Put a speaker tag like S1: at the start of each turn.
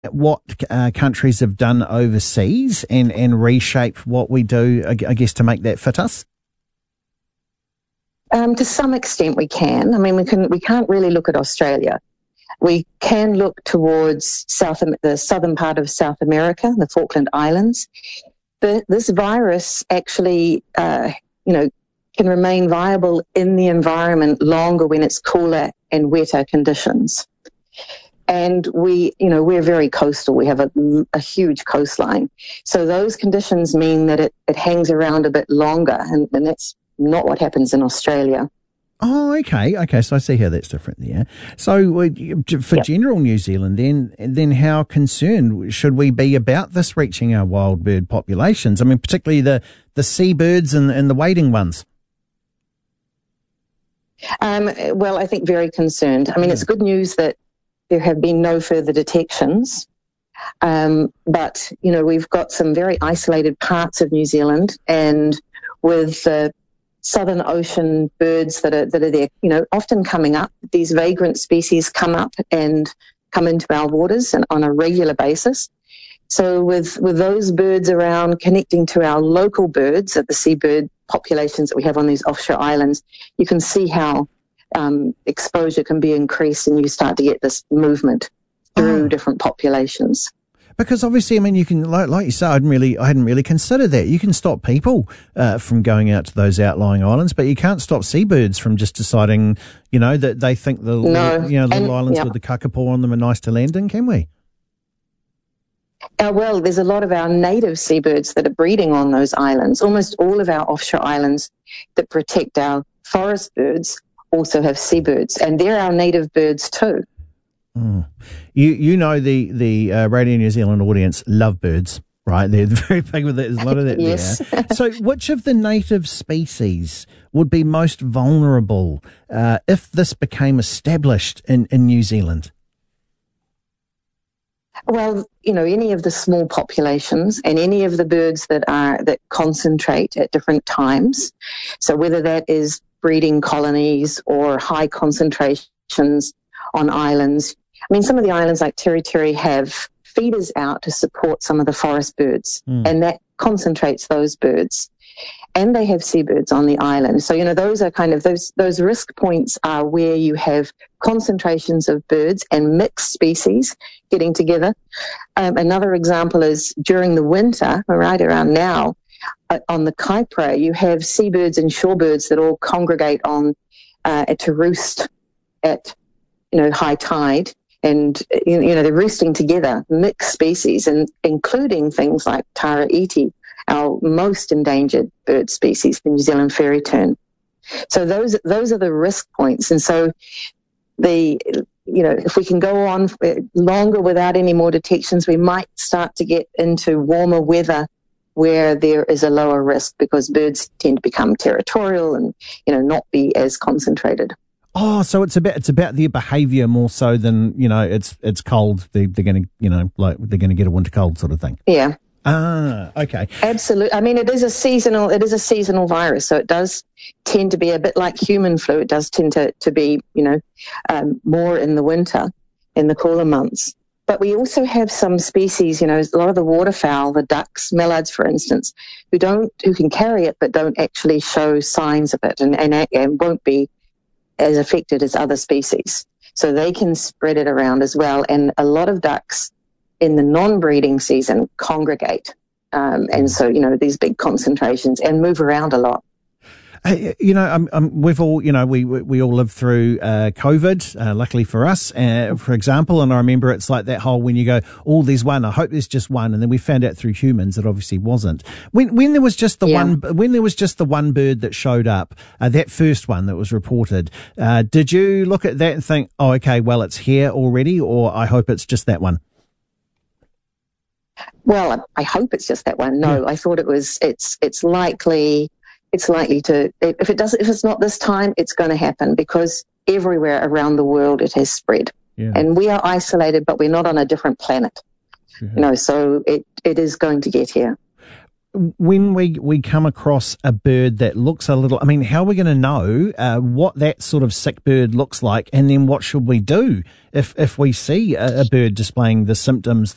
S1: what countries have done overseas and reshape what we do, I guess, to make that fit us?
S2: To some extent we can. I mean, we can't really look at Australia. We can look towards the southern part of South America, the Falkland Islands. But this virus actually, can remain viable in the environment longer when it's cooler and wetter conditions. And we're very coastal. We have a huge coastline. So those conditions mean that it hangs around a bit longer, and that's not what happens in Australia.
S1: Oh, okay. So I see how that's different there. So for general New Zealand, then how concerned should we be about this reaching our wild bird populations? I mean, particularly the seabirds and the wading ones.
S2: Well, I think very concerned. I mean, it's good news that there have been no further detections. But, we've got some very isolated parts of New Zealand, and with Southern Ocean birds that are there, often coming up. These vagrant species come up and come into our waters and on a regular basis. So with those birds around connecting to our local birds at the seabird populations that we have on these offshore islands, you can see how exposure can be increased, and you start to get this movement through different populations.
S1: Because obviously, I mean, you can, like you said, I hadn't really considered that. You can stop people from going out to those outlying islands, but you can't stop seabirds from just deciding, that they think the little islands with the kakapo on them are nice to land in, can we?
S2: Well, there's a lot of our native seabirds that are breeding on those islands. Almost all of our offshore islands that protect our forest birds also have seabirds, and they're our native birds too.
S1: Mm. The Radio New Zealand audience love birds, right? They're very big with it. There's a lot of that
S2: yes.
S1: there. So which of the native species would be most vulnerable if this became established in New Zealand?
S2: Well, any of the small populations and any of the birds that concentrate at different times. So whether that is breeding colonies or high concentrations on islands. I mean, some of the islands like Teri have feeders out to support some of the forest birds, and that concentrates those birds. And they have seabirds on the island. So, those are kind of those risk points are where you have concentrations of birds and mixed species getting together. Another example is during the winter, right around now, on the Kaipara, you have seabirds and shorebirds that all congregate on to roost at high tide, and they're roosting together, mixed species, and including things like tara iti, our most endangered bird species, the New Zealand fairy tern. So those are the risk points, and so if we can go on longer without any more detections, we might start to get into warmer weather where there is a lower risk, because birds tend to become territorial and not be as concentrated.
S1: Oh, so it's about their behaviour more so than it's cold. They're going to they're going to get a winter cold sort of thing.
S2: Yeah.
S1: Ah, okay.
S2: Absolutely. I mean, it is a seasonal virus, so it does tend to be a bit like human flu. It does tend to be more in the winter, in the cooler months. But we also have some species, a lot of the waterfowl, the ducks, mallards, for instance, who can carry it but don't actually show signs of it, and won't be as affected as other species. So they can spread it around as well. And a lot of ducks in the non-breeding season congregate. And so, these big concentrations, and move around a lot.
S1: We've all, we all lived through COVID, luckily for us, for example. And I remember it's like that whole, when you go, oh, there's one, I hope there's just one. And then we found out through humans it obviously wasn't. When there was just the one bird that showed up, that first one that was reported, did you look at that and think, oh, okay, well, it's here already, or I hope it's just that one?
S2: Well, I hope it's just that one. No, I thought it's likely to, if it's not this time, it's going to happen, because everywhere around the world it has spread. Yeah. And we are isolated, but we're not on a different planet. Yeah. So it is going to get here.
S1: When we come across a bird that looks a little, how are we going to know what that sort of sick bird looks like, and then what should we do if we see a bird displaying the symptoms